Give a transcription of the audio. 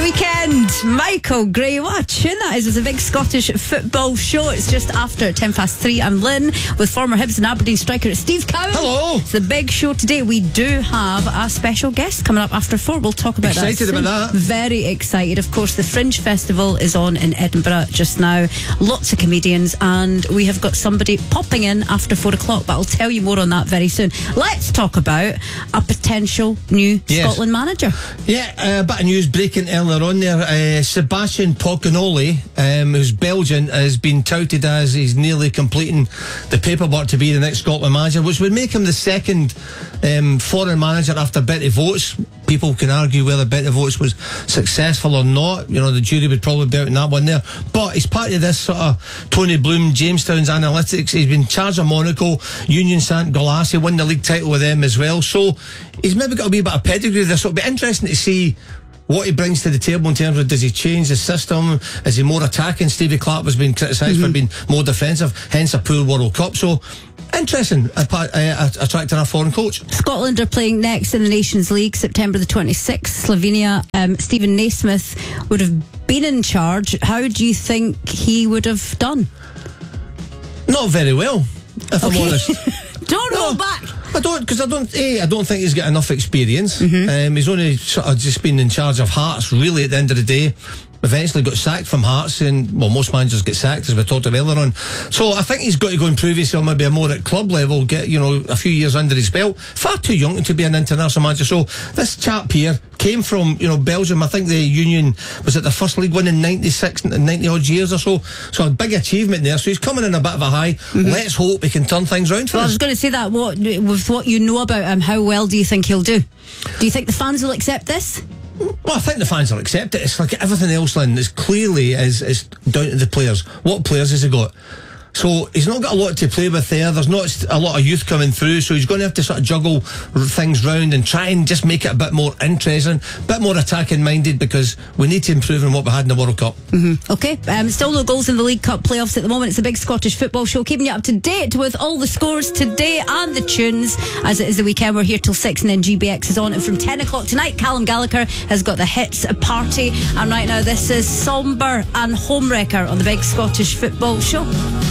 Weekend, Michael Gray. What a tune that is. It's a big Scottish football show. It's just after 3:10. I'm Lynn with former Hibs and Aberdeen striker Steve Cowan. Hello. It's the big show today. We do have a special guest coming up after 4. We'll talk about Excited that soon. about that. Very excited. Of course, the Fringe Festival is on in Edinburgh just now. Lots of comedians, and we have got somebody popping in after 4 o'clock, but I'll tell you more on that very soon. Let's talk about a potential new Scotland manager. Yeah, a bit of news breaking earlier on there. Sebastian Pocinoli, who's Belgian, has been touted as he's nearly completing the paperwork to be the next Scotland manager, which would make him the second foreign manager after Betty Votes. People can argue whether Betty Votes was successful or not. You know, the jury would probably be out in that one there. But he's part of this sort of Tony Bloom, Jamestown's analytics. He's been in charge of Monaco, Union Saint-Galasse, won the league title with them as well. So he's maybe got a wee bit of pedigree there. So it'll be interesting to see what he brings to the table in terms of, does he change the system? Is he more attacking? Stevie Clark has been criticised for being more defensive, hence a poor World Cup. So interesting, attracting a foreign coach. Scotland are playing next in the Nations League, September the 26th. Slovenia. Stephen Naismith would have been in charge. How do you think he would have done? Not very well, if I'm honest. Don't go back. I don't think he's got enough experience. He's only sort of just been in charge of Hearts, really, at the end of the day. Eventually got sacked from Hearts, and well, most managers get sacked, as we talked about earlier on. So I think he's got to go and prove himself maybe more at club level, get, you know, a few years under his belt. Far too young to be an international manager. So this chap here came from, you know, Belgium. I think the Union was at the first league win in 96, 90 odd years or so. So a big achievement there. So he's coming in a bit of a high. Let's hope he can turn things around for us. I was going to say that. With what you know about him, how well do you think he'll do? Do you think the fans will accept this? Well, I think the fans will accept it. It's like everything else, Lynn. It's clearly is down to the players. What players has he got? So he's not got a lot to play with there. There's not a lot of youth coming through, so he's going to have to sort of juggle things round and try and just make it a bit more interesting, a bit more attacking minded, because we need to improve on what we had in the World Cup. Okay, still no goals in the League Cup playoffs at the moment. It's a big Scottish football show, keeping you up to date with all the scores today and the tunes, as it is the weekend. We're here till 6, and then GBX is on, and from 10 o'clock tonight, Callum Gallagher has got the hits party, and right now this is Somber and Homewrecker on the big Scottish football show.